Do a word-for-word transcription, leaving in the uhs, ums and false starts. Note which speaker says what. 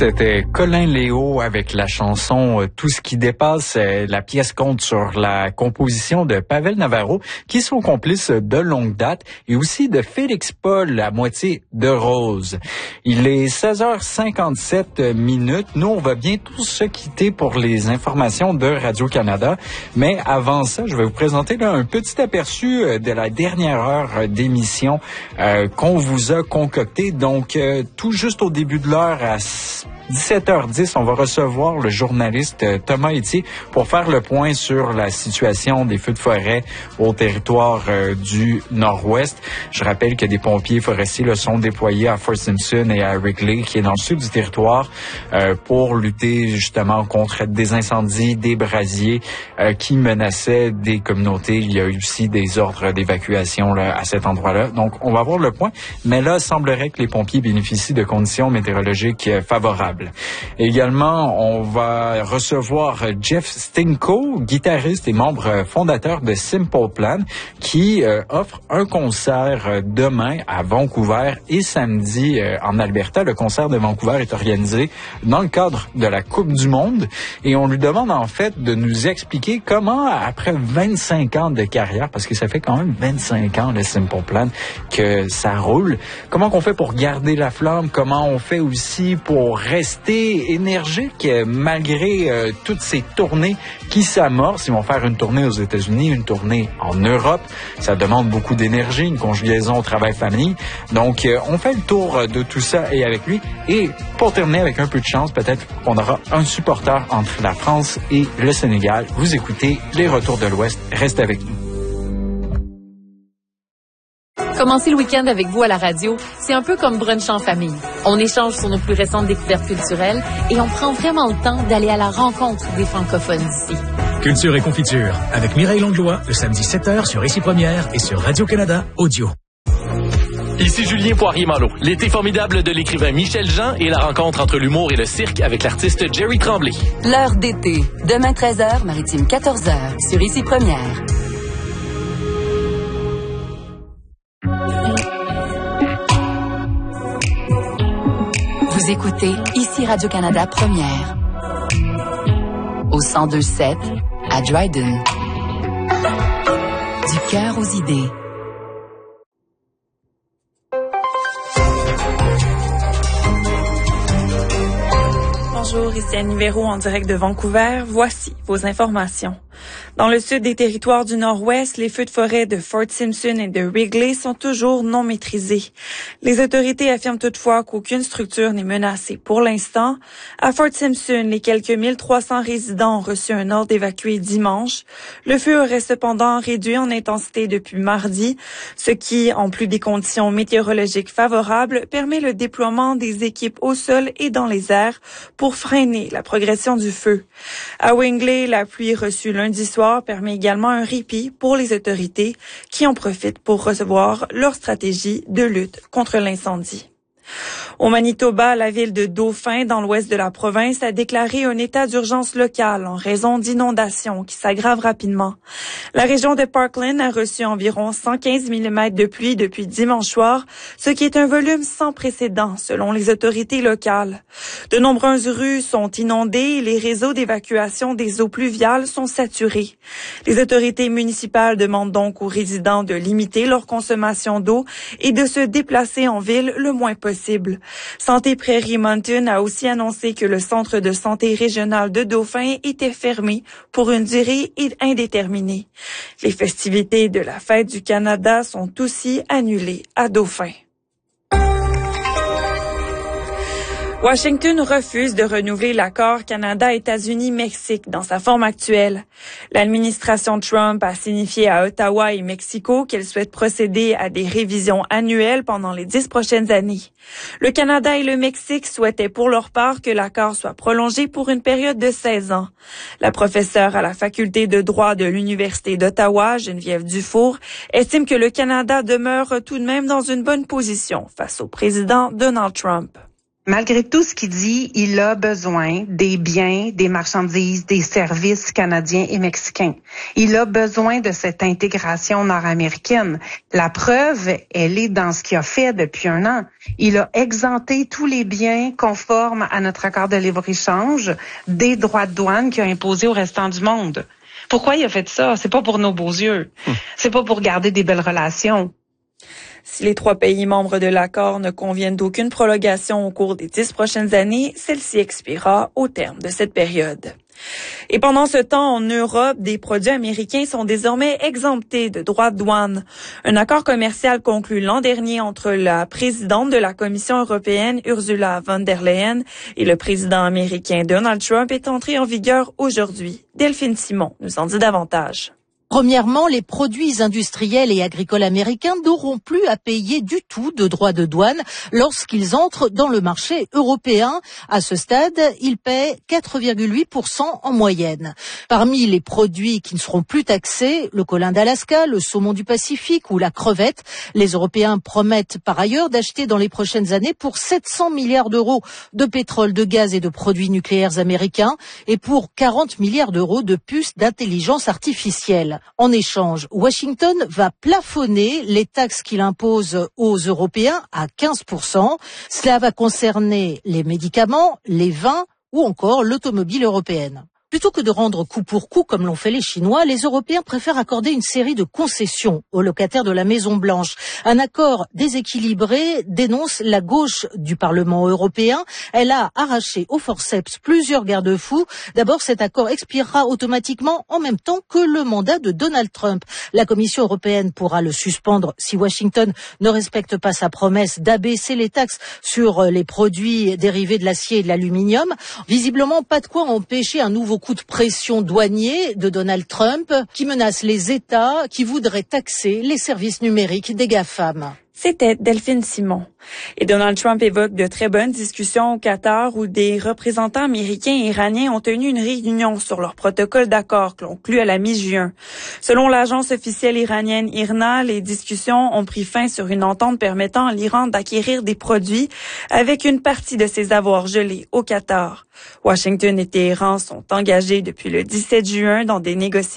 Speaker 1: C'était Colin Léo avec la chanson « Tout ce qui dépasse ». La pièce compte sur la composition de Pavel Navarro, qui sont complices de longue date, et aussi de Félix Paul, à moitié de Rose. Il est seize heures cinquante-sept minutes. Nous, on va bientôt se quitter pour les informations de Radio-Canada. Mais avant ça, je vais vous présenter là, un petit aperçu de la dernière heure d'émission euh, qu'on vous a concocté. Donc, euh, tout juste au début de l'heure, à dix-sept heures dix, on va recevoir le journaliste Thomas Etier pour faire le point sur la situation des feux de forêt au territoire euh, du Nord-Ouest. Je rappelle que des pompiers forestiers là, sont déployés à Fort Simpson et à Wrigley, qui est dans le sud du territoire, euh, pour lutter justement contre des incendies, des brasiers euh, qui menaçaient des communautés. Il y a eu aussi des ordres d'évacuation là, à cet endroit-là. Donc, on va voir le point. Mais là, il semblerait que les pompiers bénéficient de conditions météorologiques euh, favorables. Également, on va recevoir Jeff Stinko, guitariste et membre fondateur de Simple Plan, qui euh, offre un concert euh, demain à Vancouver et samedi euh, en Alberta. Le concert de Vancouver est organisé dans le cadre de la Coupe du Monde et on lui demande en fait de nous expliquer comment, après vingt-cinq ans de carrière, parce que ça fait quand même vingt-cinq ans le Simple Plan que ça roule, comment qu'on fait pour garder la flamme, comment on fait aussi pour rester énergique malgré euh, toutes ces tournées qui s'amorcent. Ils vont faire une tournée aux États-Unis, une tournée en Europe. Ça demande beaucoup d'énergie, une conjugaison au travail-famille. Donc, euh, on fait le tour de tout ça et avec lui. Et pour terminer avec un peu de chance, peut-être qu'on aura un supporter entre la France et le Sénégal. Vous écoutez Les Retours de l'Ouest. Restez avec nous.
Speaker 2: Commencer le week-end avec vous à la radio, c'est un peu comme brunch en famille. On échange sur nos plus récentes découvertes culturelles et on prend vraiment le temps d'aller à la rencontre des francophones d'ici.
Speaker 3: Culture et confiture avec Mireille Langlois, le samedi sept heures sur Ici Première et sur Radio-Canada Audio.
Speaker 4: Ici Julien Poirier-Malo. L'été formidable de l'écrivain Michel Jean et la rencontre entre l'humour et le cirque avec l'artiste Jerry Tremblay.
Speaker 5: L'heure d'été, demain treize heures, Maritime quatorze heures, sur Ici Première. Vous écoutez Ici Radio-Canada Première. Au cent deux sept, à Dryden. Du cœur aux idées.
Speaker 6: Bonjour, ici Annie Véro en direct de Vancouver. Voici vos informations. Dans le sud des territoires du Nord-Ouest, les feux de forêt de Fort Simpson et de Wrigley sont toujours non maîtrisés. Les autorités affirment toutefois qu'aucune structure n'est menacée pour l'instant. À Fort Simpson, les quelques mille trois cents résidents ont reçu un ordre d'évacuer dimanche. Le feu aurait cependant réduit en intensité depuis mardi, ce qui, en plus des conditions météorologiques favorables, permet le déploiement des équipes au sol et dans les airs pour freiner la progression du feu. À Wrigley, la pluie reçue lundi soir permet également un répit pour les autorités qui en profitent pour recevoir leur stratégie de lutte contre l'incendie. Au Manitoba, la ville de Dauphin, dans l'ouest de la province, a déclaré un état d'urgence local en raison d'inondations qui s'aggravent rapidement. La région de Parkland a reçu environ cent quinze millimètres de pluie depuis dimanche soir, ce qui est un volume sans précédent selon les autorités locales. De nombreuses rues sont inondées et les réseaux d'évacuation des eaux pluviales sont saturés. Les autorités municipales demandent donc aux résidents de limiter leur consommation d'eau et de se déplacer en ville le moins possible. Santé Prairie Mountain a aussi annoncé que le centre de santé régional de Dauphin était fermé pour une durée indéterminée. Les festivités de la Fête du Canada sont aussi annulées à Dauphin. Washington refuse de renouveler l'accord Canada-États-Unis-Mexique dans sa forme actuelle. L'administration Trump a signifié à Ottawa et Mexico qu'elle souhaite procéder à des révisions annuelles pendant les dix prochaines années. Le Canada et le Mexique souhaitaient pour leur part que l'accord soit prolongé pour une période de seize ans. La professeure à la faculté de droit de l'Université d'Ottawa, Geneviève Dufour, estime que le Canada demeure tout de même dans une bonne position face au président Donald Trump.
Speaker 7: Malgré tout ce qu'il dit, il a besoin des biens, des marchandises, des services canadiens et mexicains. Il a besoin de cette intégration nord-américaine. La preuve, elle est dans ce qu'il a fait depuis un an. Il a exempté tous les biens conformes à notre accord de libre-échange des droits de douane qu'il a imposés au restant du monde. Pourquoi il a fait ça? C'est pas pour nos beaux yeux. Hum. C'est pas pour garder des belles relations.
Speaker 6: Si les trois pays membres de l'accord ne conviennent d'aucune prolongation au cours des dix prochaines années, celle-ci expirera au terme de cette période. Et pendant ce temps, en Europe, des produits américains sont désormais exemptés de droits de douane. Un accord commercial conclu l'an dernier entre la présidente de la Commission européenne, Ursula von der Leyen, et le président américain Donald Trump est entré en vigueur aujourd'hui. Delphine Simon nous en dit davantage.
Speaker 8: Premièrement, les produits industriels et agricoles américains n'auront plus à payer du tout de droits de douane lorsqu'ils entrent dans le marché européen. À ce stade, ils paient quatre virgule huit pour cent en moyenne. Parmi les produits qui ne seront plus taxés, le colin d'Alaska, le saumon du Pacifique ou la crevette, les Européens promettent par ailleurs d'acheter dans les prochaines années pour sept cents milliards d'euros de pétrole, de gaz et de produits nucléaires américains et pour quarante milliards d'euros de puces d'intelligence artificielle. En échange, Washington va plafonner les taxes qu'il impose aux Européens à quinze pour cent. Cela va concerner les médicaments, les vins ou encore l'automobile européenne. Plutôt que de rendre coup pour coup comme l'ont fait les Chinois, les Européens préfèrent accorder une série de concessions aux locataires de la Maison-Blanche. Un accord déséquilibré dénonce la gauche du Parlement européen. Elle a arraché au forceps plusieurs garde-fous. D'abord, cet accord expirera automatiquement en même temps que le mandat de Donald Trump. La Commission européenne pourra le suspendre si Washington ne respecte pas sa promesse d'abaisser les taxes sur les produits dérivés de l'acier et de l'aluminium. Visiblement, pas de quoi empêcher un nouveau coup de pression douanier de Donald Trump qui menace les États qui voudraient taxer les services numériques des GAFAM.
Speaker 6: C'était Delphine Simon. Et Donald Trump évoque de très bonnes discussions au Qatar où des représentants américains et iraniens ont tenu une réunion sur leur protocole d'accord conclu à la mi-juin. Selon l'agence officielle iranienne I R N A, les discussions ont pris fin sur une entente permettant à l'Iran d'acquérir des produits avec une partie de ses avoirs gelés au Qatar. Washington et Téhéran sont engagés depuis le dix-sept juin dans des négociations